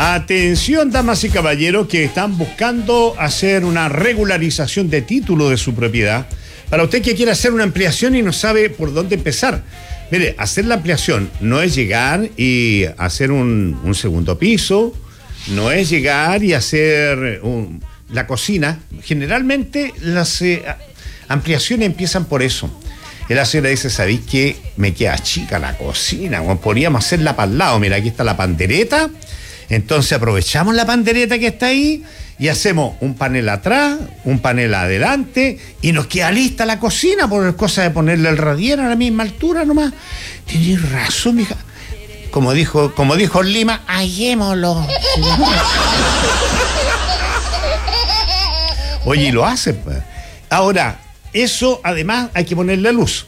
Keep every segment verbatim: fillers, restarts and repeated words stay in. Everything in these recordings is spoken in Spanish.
Atención, damas y caballeros que están buscando hacer una regularización de título de su propiedad. Para usted que quiere hacer una ampliación y no sabe por dónde empezar. Mire, hacer la ampliación no es llegar y hacer un, un segundo piso, no es llegar y hacer un, la cocina. Generalmente las eh, ampliaciones empiezan por eso. Y la señora dice, ¿sabéis qué? Me queda chica la cocina, bueno, podríamos hacerla para el lado. Mira, aquí está la pandereta. Entonces aprovechamos la pandereta que está ahí y hacemos un panel atrás, un panel adelante y nos queda lista la cocina por cosa de ponerle el radier a la misma altura nomás. Tienes razón, mija. Como dijo, como dijo Lima, hallémoslo. Oye, y lo hace. Pues. Ahora, eso además hay que ponerle luz.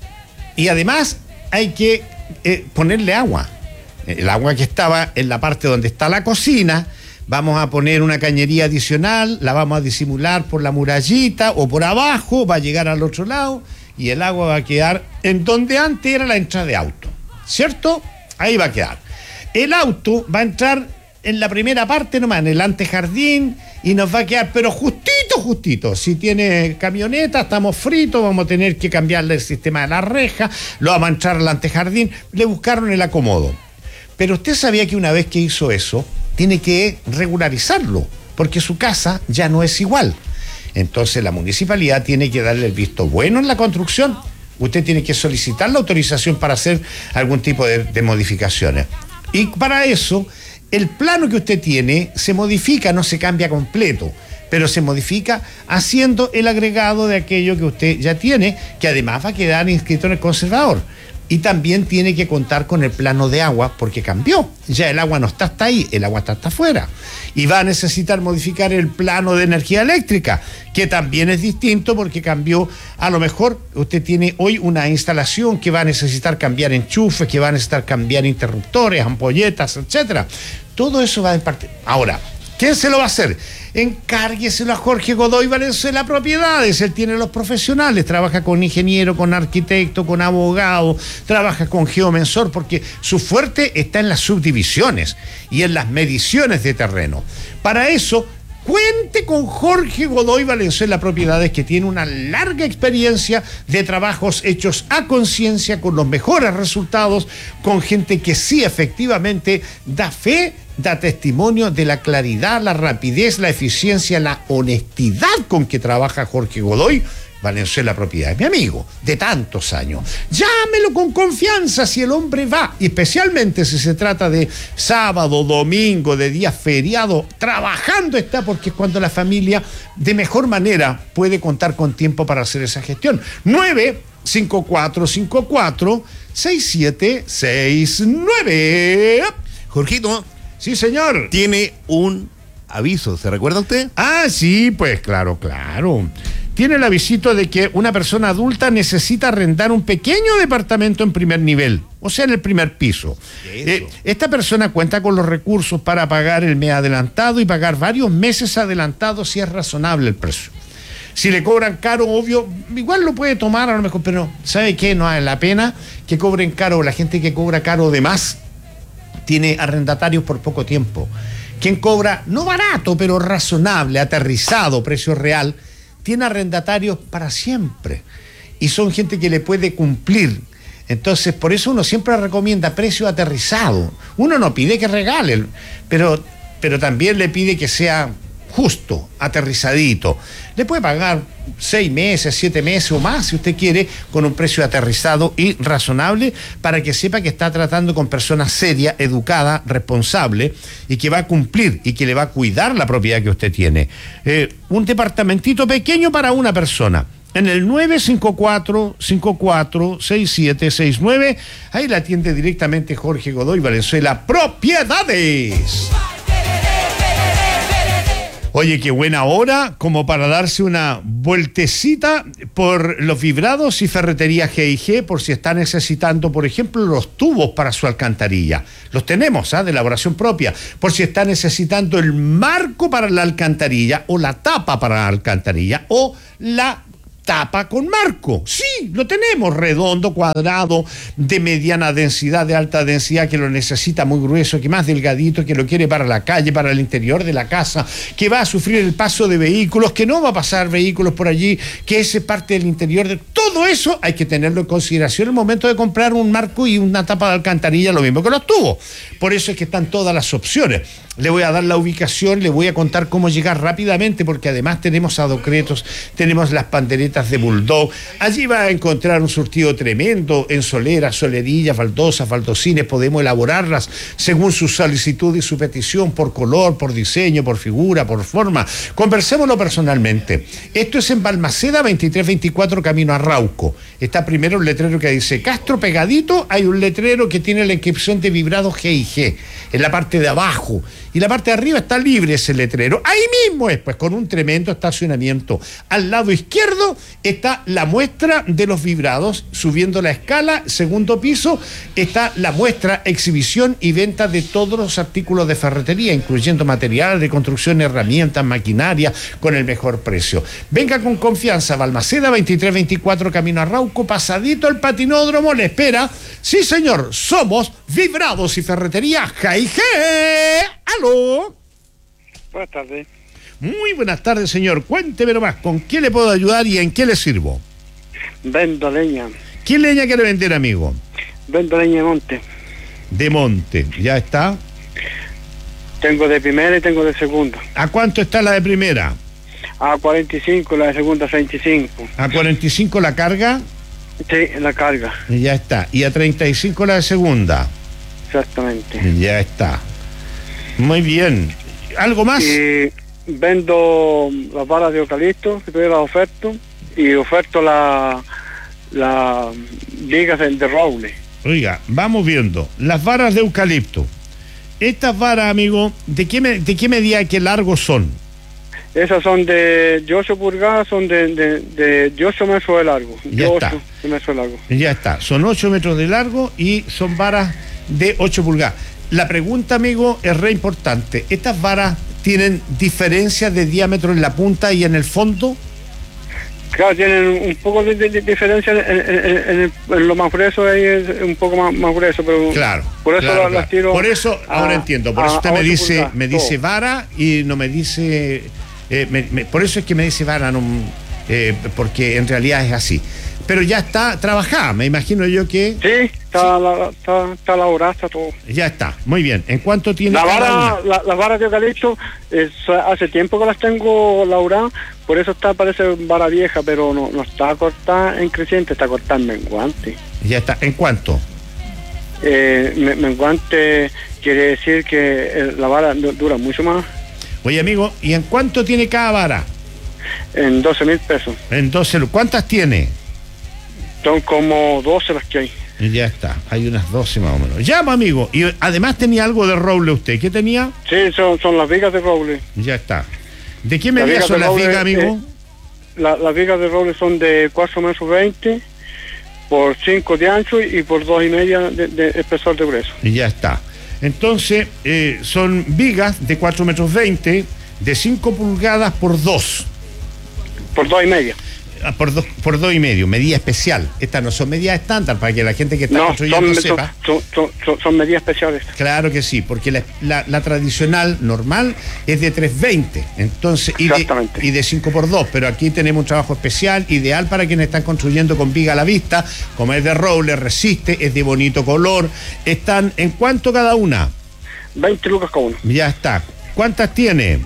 Y además hay que eh, ponerle agua. El agua que estaba en la parte donde está la cocina, vamos a poner una cañería adicional, la vamos a disimular por la murallita o por abajo, va a llegar al otro lado y el agua va a quedar en donde antes era la entrada de auto, ¿cierto? Ahí va a quedar. El auto va a entrar en la primera parte nomás, en el antejardín, y nos va a quedar, pero justito, justito. Si tiene camioneta, estamos fritos, vamos a tener que cambiarle el sistema de la reja, lo vamos a entrar al antejardín, le buscaron el acomodo. Pero usted sabía que una vez que hizo eso, tiene que regularizarlo, porque su casa ya no es igual. Entonces la municipalidad tiene que darle el visto bueno en la construcción. Usted tiene que solicitar la autorización para hacer algún tipo de, de modificaciones. Y para eso, el plano que usted tiene se modifica, no se cambia completo, pero se modifica haciendo el agregado de aquello que usted ya tiene, que además va a quedar inscrito en el conservador. Y también tiene que contar con el plano de agua porque cambió. Ya el agua no está hasta ahí, el agua está hasta afuera. Y va a necesitar modificar el plano de energía eléctrica, que también es distinto porque cambió. A lo mejor usted tiene hoy una instalación que va a necesitar cambiar enchufes, que va a necesitar cambiar interruptores, ampolletas, etcétera. Todo eso va en parte. Ahora, ¿quién se lo va a hacer? Encárgueselo a Jorge Godoy Valenzuela Propiedades. Él tiene los profesionales, trabaja con ingeniero, con arquitecto, con abogado, trabaja con geomensor, porque su fuerte está en las subdivisiones y en las mediciones de terreno. Para eso, cuente con Jorge Godoy Valenzuela Propiedades, que tiene una larga experiencia de trabajos hechos a conciencia, con los mejores resultados, con gente que sí efectivamente da fe, da testimonio de la claridad, la rapidez, la eficiencia, la honestidad con que trabaja Jorge Godoy Valenzuela Propiedades, mi amigo de tantos años. Llámelo con confianza si el hombre va, y especialmente si se trata de sábado, domingo, de día feriado, trabajando está, porque es cuando la familia de mejor manera puede contar con tiempo para hacer esa gestión. nueve cinco cuatro cinco cuatro seis siete seis nueve. Jorgito. Sí, señor. Tiene un aviso, ¿se recuerda usted? Ah, sí, pues claro, claro. Tiene el avisito de que una persona adulta necesita arrendar un pequeño departamento en primer nivel, o sea, en el primer piso. Eh, esta persona cuenta con los recursos para pagar el mes adelantado y pagar varios meses adelantados si es razonable el precio. Si le cobran caro, obvio, igual lo puede tomar a lo mejor, pero ¿sabe qué? No vale la pena que cobren caro. La gente que cobra caro de más tiene arrendatarios por poco tiempo. Quien cobra, no barato, pero razonable, aterrizado, precio real, tiene arrendatarios para siempre. Y son gente que le puede cumplir. Entonces, por eso uno siempre recomienda precio aterrizado. Uno no pide que regalen, pero, pero también le pide que sea justo, aterrizadito. Le puede pagar seis meses, siete meses o más, si usted quiere, con un precio aterrizado y razonable, para que sepa que está tratando con personas serias, educada, responsable, y que va a cumplir y que le va a cuidar la propiedad que usted tiene. Eh, un departamentito pequeño para una persona. En el nueve cinco cuatro cinco cuatro seis siete seis nueve, ahí la atiende directamente Jorge Godoy Valenzuela Propiedades. Oye, qué buena hora como para darse una vueltecita por los vibrados y ferretería G y G, por si está necesitando, por ejemplo, los tubos para su alcantarilla. Los tenemos, ¿ah? De elaboración propia. Por si está necesitando el marco para la alcantarilla, o la tapa para la alcantarilla, o la tapa con marco. Sí, lo tenemos, redondo, cuadrado, de mediana densidad, de alta densidad, que lo necesita muy grueso, que más delgadito, que lo quiere para la calle, para el interior de la casa, que va a sufrir el paso de vehículos, que no va a pasar vehículos por allí, que es parte del interior de... Todo eso hay que tenerlo en consideración en el momento de comprar un marco y una tapa de alcantarilla, lo mismo que los tubos. Por eso es que están todas las opciones. Le voy a dar la ubicación, le voy a contar cómo llegar rápidamente, porque además tenemos adocretos, tenemos las panderetas de Bulldog. Allí va a encontrar un surtido tremendo en soleras, solerillas, baldosas, baldosines. Podemos elaborarlas según su solicitud y su petición, por color, por diseño, por figura, por forma. Conversémoslo personalmente. Esto es en Balmaceda veintitrés veinticuatro, camino a Rauco. Está primero un letrero que dice Castro, pegadito hay un letrero que tiene la inscripción de vibrados G y G en la parte de abajo. Y la parte de arriba está libre ese letrero. Ahí mismo es, pues, con un tremendo estacionamiento. Al lado izquierdo está la muestra de los vibrados. Subiendo la escala, segundo piso, está la muestra, exhibición y venta de todos los artículos de ferretería, incluyendo material de construcción, herramientas, maquinaria, con el mejor precio. Venga con confianza, Balmaceda veintitrés veinticuatro, camino a Rauco, pasadito el patinódromo, le espera. Sí, señor, somos Vibrados y Ferretería G y G. ¡Aló! Buenas tardes. Muy buenas tardes, señor. Cuénteme nomás, ¿con qué le puedo ayudar y en qué le sirvo? Vendo leña. ¿Qué leña quiere vender, amigo? Vendo leña de monte. De monte, ¿ya está? Tengo de primera y tengo de segunda. ¿A cuánto está la de primera? A cuarenta y cinco, la de segunda a treinta y cinco. ¿A cuarenta y cinco la carga? Sí, la carga. Ya está. ¿Y a treinta y cinco la de segunda? Exactamente. Ya está. Muy bien. ¿Algo más? Y vendo las varas de eucalipto, que todavía las oferto, y oferto la, la vigas de, de roble. Oiga, vamos viendo. Las varas de eucalipto. Estas varas, amigo, ¿de qué, me, de qué medida y qué largo son? Esas son de ocho pulgadas, son de, de, de ocho metros de largo. Ya está. ocho metros de largo. Ya está. Son ocho metros de largo y son varas de ocho pulgadas. La pregunta, amigo, es re importante. ¿Estas varas tienen diferencias de diámetro en la punta y en el fondo? Claro, tienen un poco de, de, de diferencia en, en, en, en, en lo más grueso, ahí es un poco más, más grueso, pero claro, por eso claro, las claro. tiro. Por eso, a, ahora entiendo, por a, eso usted a me dice, pulgadas, me dice todo. vara y no me dice, eh, me, me, por eso es que me dice vara, no, eh, porque en realidad es así. Pero ya está trabajada, me imagino yo que... Sí, está, sí. La, está, está elaborada, está todo. Ya está, muy bien. ¿En cuánto tiene la cada vara, una? La, las varas de eucalipto, es, hace tiempo que las tengo elaboradas, por eso está, parece vara vieja, pero no, no está cortada en creciente, está cortada en menguante. Ya está, ¿en cuánto? Eh, menguante quiere decir que la vara dura mucho más. Oye, amigo, ¿y en cuánto tiene cada vara? En doce mil pesos. En doce, ¿cuántas tiene? Son como doce las que hay. Ya está, hay unas doce más o menos. Llama, amigo. Y además tenía algo de roble usted. ¿Qué tenía? Sí, son, son las vigas de roble. Ya está. ¿De qué medida son las vigas, amigo? Eh, la, las vigas de roble son de cuatro metros veinte por cinco de ancho y por dos y media de, de espesor de grueso. Ya está. Entonces, eh, son vigas de cuatro metros veinte, de cinco pulgadas por dos. Por dos y media. Por dos, por dos y medio, medida especial. Estas no son medidas estándar para que la gente que está no, construyendo son, sepa. Son, son, son, son medidas especiales. Claro que sí, porque la, la, la tradicional normal es de tres veinte, entonces, y de, y de cinco por dos, pero aquí tenemos un trabajo especial, ideal para quienes están construyendo con viga a la vista, como es de roble, resiste, es de bonito color. Están, ¿en cuánto cada una? veinte lucas cada una. Ya está. ¿Cuántas tiene?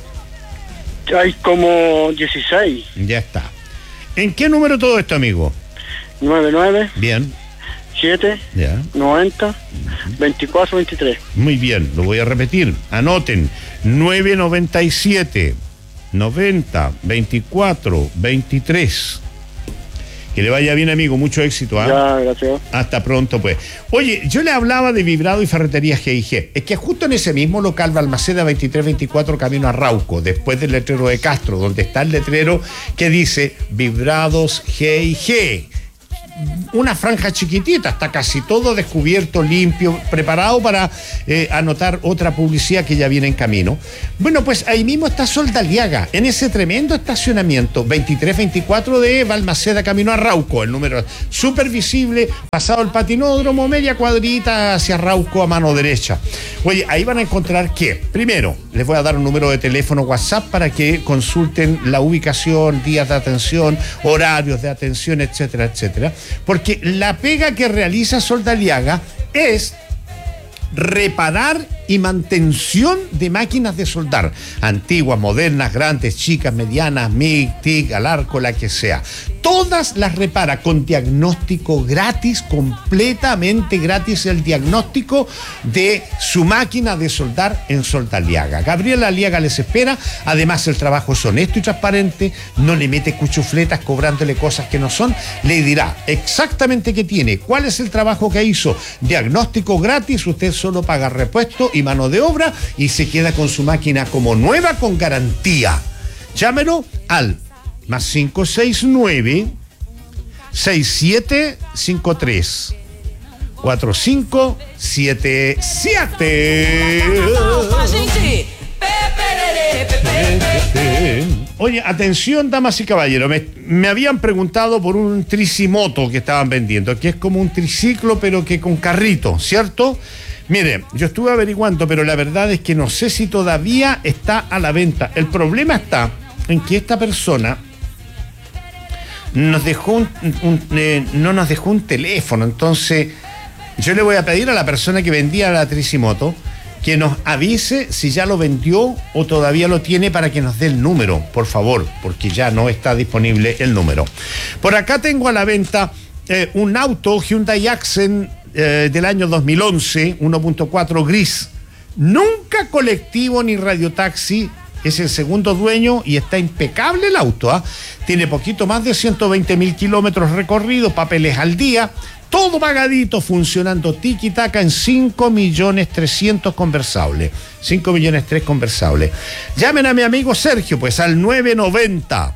Hay como dieciséis. Ya está. ¿En qué número todo esto, amigo? nueve nueve. Bien. siete. Ya. noventa. Uh-huh. veinticuatro veintitrés. Muy bien, lo voy a repetir. Anoten. nueve noventa y siete. noventa. veinticuatro. veintitrés. Que le vaya bien, amigo. Mucho éxito. ¿eh? Ya, gracias. Hasta pronto, pues. Oye, yo le hablaba de Vibrado y Ferretería G y G. Es que justo en ese mismo local, Balmaceda veintitrés veinticuatro, camino a Rauco, después del letrero de Castro, donde está el letrero que dice Vibrados G y G. una franja chiquitita, está casi todo descubierto, limpio, preparado para eh, anotar otra publicidad que ya viene en camino. Bueno, pues ahí mismo está Soldaliaga, en ese tremendo estacionamiento, veintitrés veinticuatro de Balmaceda, camino a Rauco, el número súper visible, pasado el patinódromo, media cuadrita hacia Rauco a mano derecha. Oye, ahí van a encontrar que, primero, les voy a dar un número de teléfono WhatsApp para que consulten la ubicación, días de atención, horarios de atención, etcétera, etcétera. Porque la pega que realiza Soldaliaga es reparar y mantención de máquinas de soldar, antiguas, modernas, grandes, chicas, medianas, M I G, T I C, al arco, la que sea. Todas las repara con diagnóstico gratis, completamente gratis el diagnóstico de su máquina de soldar en Soldaliaga. Gabriela Aliaga les espera. Además, el trabajo es honesto y transparente, no le mete cuchufletas cobrándole cosas que no son, le dirá exactamente qué tiene, cuál es el trabajo que hizo, diagnóstico gratis, usted solo paga repuesto y mano de obra y se queda con su máquina como nueva con garantía. Llámelo al más cinco seis nueve, seis siete cinco tres, cuatro cinco siete siete. Oye, atención, damas y caballeros, me, me habían preguntado por un tricimoto que estaban vendiendo, que es como un triciclo pero que con carrito, ¿cierto? Mire, yo estuve averiguando, pero la verdad es que no sé si todavía está a la venta. El problema está en que esta persona nos dejó un, un, eh, no nos dejó un teléfono. Entonces, yo le voy a pedir a la persona que vendía la tricimoto que nos avise si ya lo vendió o todavía lo tiene para que nos dé el número, por favor, porque ya no está disponible el número. Por acá tengo a la venta eh, un auto Hyundai Accent Eh, del año dos mil once, uno punto cuatro gris, nunca colectivo ni radiotaxi, es el segundo dueño y está impecable el auto, ¿eh? Tiene poquito más de ciento veinte mil kilómetros recorridos, papeles al día, todo pagadito, funcionando tiki-taka en cinco millones trescientos conversables, cinco millones tres conversables. Llamen a mi amigo Sergio, pues al nueve noventa,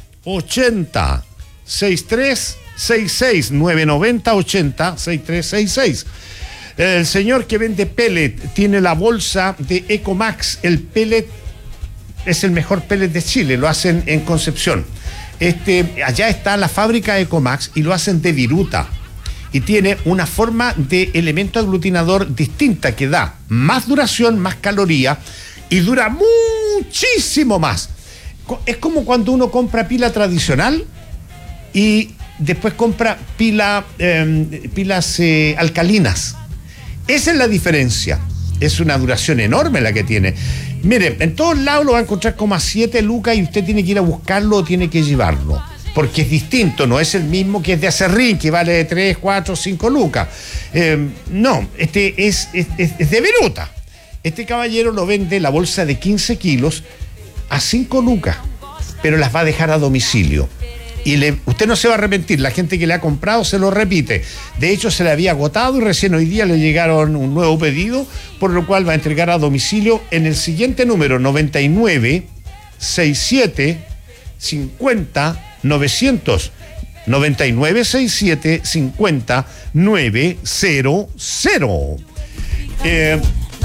ochenta, sesenta y tres sesenta y seis, nueve noventa, ochenta, sesenta y tres sesenta y seis. El señor que vende pellet tiene la bolsa de Ecomax. El pellet es el mejor pellet de Chile, lo hacen en Concepción. Este, allá está la fábrica Ecomax y lo hacen de viruta. Y tiene una forma de elemento aglutinador distinta que da más duración, más caloría y dura muchísimo más. Es como cuando uno compra pila tradicional y después compra pila, eh, pilas eh, alcalinas. Esa es la diferencia. Es una duración enorme la que tiene. Mire, en todos lados lo va a encontrar como a siete lucas y usted tiene que ir a buscarlo o tiene que llevarlo. Porque es distinto, no es el mismo que es de acerrín, que vale de tres, cuatro, cinco lucas. Eh, no, este es, es, es de viruta. Este caballero lo vende la bolsa de quince kilos a cinco lucas, pero las va a dejar a domicilio. Y le, usted no se va a arrepentir, la gente que le ha comprado se lo repite. De hecho, se le había agotado y recién hoy día le llegaron un nuevo pedido, por lo cual va a entregar a domicilio en el siguiente número, noventa y nueve, sesenta y siete, cincuenta, novecientos. noventa y nueve, sesenta y siete, cincuenta, novecientos. Eh,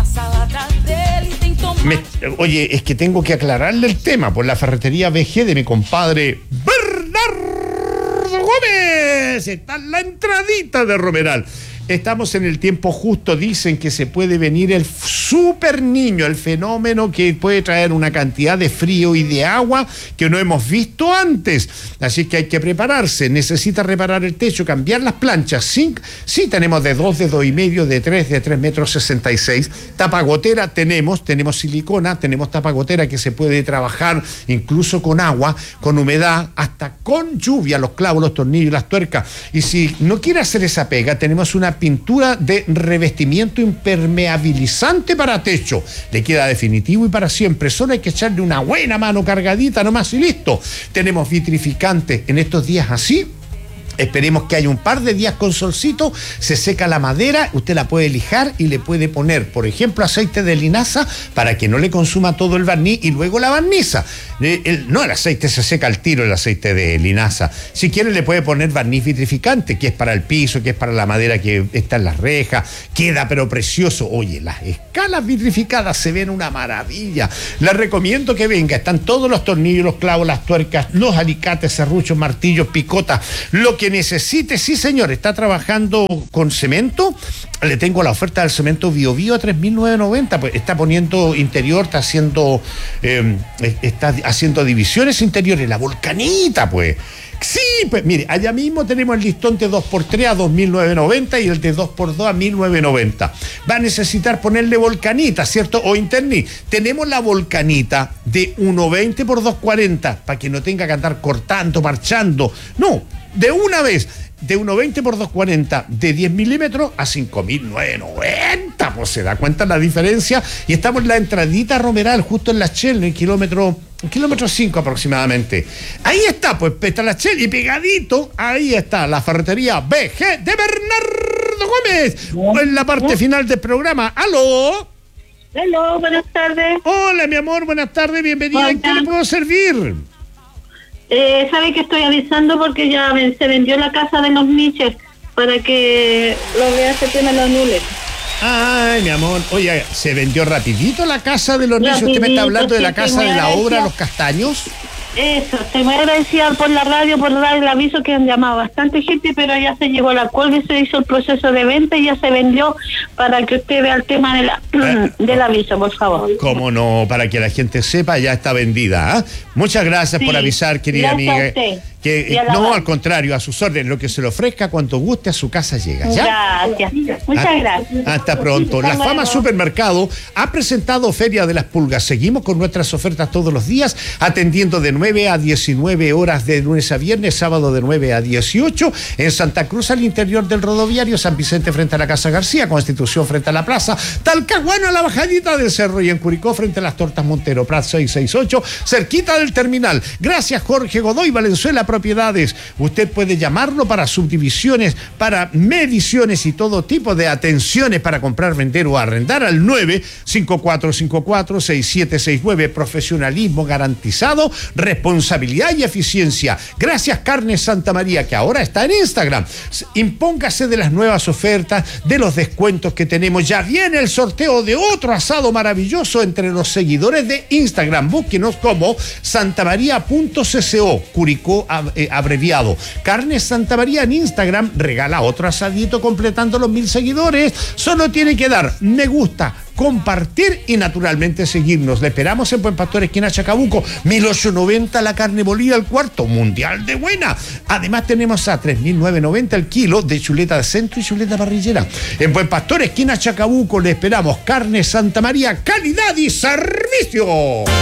me, oye, es que tengo que aclararle el tema por la ferretería B G de mi compadre Bernardo Gómez. Está en la entradita de Romeral. Estamos en el tiempo justo, dicen que se puede venir el super niño, el fenómeno que puede traer una cantidad de frío y de agua que no hemos visto antes. Así que hay que prepararse, necesita reparar el techo, cambiar las planchas. Sí, sí tenemos de dos, de dos y medio, de tres, de tres metros sesenta y seis. Tapagotera tenemos, tenemos silicona, tenemos tapagotera que se puede trabajar incluso con agua, con humedad, hasta con lluvia, los clavos, los tornillos, las tuercas. Y si no quiere hacer esa pega, tenemos una pintura de revestimiento impermeabilizante para techo. Le queda definitivo y para siempre. Solo hay que echarle una buena mano cargadita nomás y listo. Tenemos vitrificantes en estos días así. Esperemos que haya un par de días con solcito, se seca la madera, usted la puede lijar y le puede poner, por ejemplo, aceite de linaza para que no le consuma todo el barniz y luego la barniza. Eh, el, no, el aceite se seca al tiro, el aceite de linaza. Si quiere le puede poner barniz vitrificante, que es para el piso, que es para la madera que está en las rejas, queda pero precioso. Oye, las escalas vitrificadas se ven una maravilla. Les recomiendo que venga, están todos los tornillos, los clavos, las tuercas, los alicates, serruchos, martillos, picotas, lo que necesite. Sí, señor, está trabajando con cemento. Le tengo la oferta del cemento Bio Bio a tres mil novecientos noventa. Pues está poniendo interior, está haciendo eh, está haciendo divisiones interiores, la Volcanita, pues. Sí, pues mire, allá mismo tenemos el listón de dos por tres a dos mil novecientos noventa y el de dos por dos a mil novecientos noventa. Va a necesitar ponerle Volcanita, ¿cierto? O Interni. Tenemos la Volcanita de uno veinte por dos cuarenta, para que no tenga que andar cortando, marchando. No, de una vez, de uno veinte por dos cuarenta, de diez milímetros a cinco mil novecientos noventa. Pues se da cuenta la diferencia. Y estamos en la entradita Romeral, justo en la Shell, en el kilómetro... kilómetro cinco aproximadamente. Ahí está, pues, Petalachel, y pegadito, ahí está la ferretería B G de Bernardo Gómez. En la parte final del programa. ¡Aló! Aló, buenas tardes. Hola, mi amor, buenas tardes, bienvenida. ¿En qué le puedo servir? Eh, sabe que estoy avisando porque ya ven- se vendió la casa de los Miches para que lo vea ese tema los nules. Ay, mi amor, oye, ¿se vendió rapidito la casa de los niños? ¿Usted me está hablando de la Rapidito, sí, casa de la muy obra agradecida. Los Castaños? Eso, estoy muy agradecida por la radio, por dar el aviso que han llamado bastante gente, pero ya se llegó la cuelga y se hizo el proceso de venta y ya se vendió para que usted vea el tema de la, Eh, del aviso, por favor. ¿Cómo no? Para que la gente sepa, ya está vendida. ¿Ah? Muchas gracias Sí, por avisar, querida gracias amiga. a usted. Que, Y a la no, radio. al contrario, a sus órdenes, lo que se le ofrezca, cuanto guste, a su casa llega. ¿Ya? Gracias, muchas Ah, gracias. Hasta pronto. La Hasta Fama luego. Supermercado ha presentado Feria de las Pulgas. Seguimos con nuestras ofertas todos los días, atendiendo de nueve a diecinueve horas de lunes a viernes, sábado de nueve a dieciocho, en Santa Cruz al interior del rodoviario, San Vicente frente a la Casa García, Constitución frente a la Plaza, Talcahuano a la bajadita del cerro y en Curicó frente a las Tortas Montero, Prat seiscientos sesenta y ocho, cerquita del terminal. Gracias, Jorge Godoy, Valenzuela Propiedades. Usted puede llamarlo para subdivisiones, para mediciones y todo tipo de atenciones para comprar, vender o arrendar al nueve cinco cuatro cinco cuatro seis siete seis nueve. Profesionalismo garantizado, responsabilidad y eficiencia. Gracias, Carnes Santa María, que ahora está en Instagram. S- Impóngase de las nuevas ofertas, de los descuentos que tenemos. Ya viene el sorteo de otro asado maravilloso entre los seguidores de Instagram. Búsquenos como santamaría.cco, Curicó ab- eh, abreviado. Carnes Santa María en Instagram regala otro asadito completando los mil seguidores. Solo tiene que dar me gusta, compartir y naturalmente seguirnos. Le esperamos en Buen Pastor, esquina Chacabuco, mil ochocientos noventa la carne molida, el cuarto mundial de buena. Además tenemos a tres mil novecientos noventa el kilo de chuleta de centro y chuleta parrillera. En Buen Pastor, esquina Chacabuco, le esperamos. Carne Santa María, calidad y servicio.